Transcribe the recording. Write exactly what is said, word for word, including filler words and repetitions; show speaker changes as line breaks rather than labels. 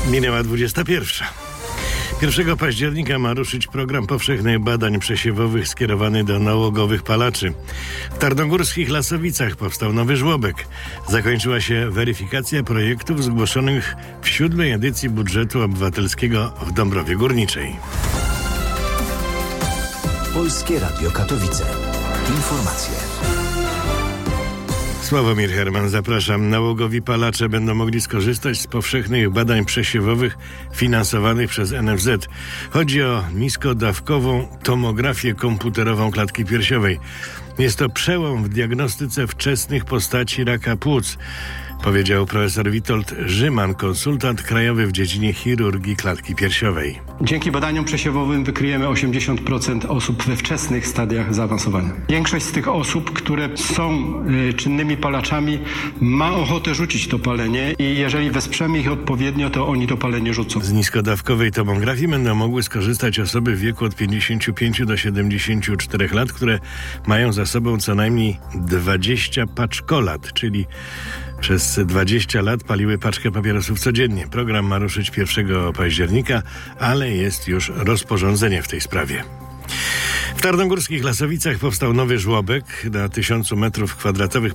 Minęła dwudziesta pierwsza. pierwszego października ma ruszyć program powszechnych badań przesiewowych skierowany do nałogowych palaczy. W Tarnogórskich Lasowicach powstał nowy żłobek. Zakończyła się weryfikacja projektów zgłoszonych w siódmej edycji budżetu obywatelskiego w Dąbrowie Górniczej.
Polskie Radio Katowice. Informacje.
Sławomir Herman, zapraszam. Nałogowi palacze będą mogli skorzystać z powszechnych badań przesiewowych finansowanych przez N F Z. Chodzi o niskodawkową tomografię komputerową klatki piersiowej. Jest to przełom w diagnostyce wczesnych postaci raka płuc, powiedział profesor Witold Rzyman, konsultant krajowy w dziedzinie chirurgii klatki piersiowej.
Dzięki badaniom przesiewowym wykryjemy osiemdziesiąt procent osób we wczesnych stadiach zaawansowania. Większość z tych osób, które są y, czynnymi palaczami, ma ochotę rzucić to palenie i jeżeli wesprzemy ich odpowiednio, to oni to palenie rzucą.
Z niskodawkowej tomografii będą mogły skorzystać osoby w wieku od pięćdziesięciu pięciu do siedemdziesięciu czterech lat, które mają za sobą co najmniej dwadzieścia paczkolat, czyli przez dwadzieścia lat paliły paczkę papierosów codziennie. Program ma ruszyć pierwszego października, ale jest już rozporządzenie w tej sprawie. W Tarnogórskich Lasowicach powstał nowy żłobek na tysiącu metrów kwadratowych